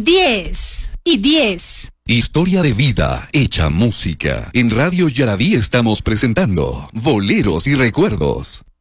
10 y 10. Historia de vida hecha música. En Radio Yaraví estamos presentando Boleros y Recuerdos.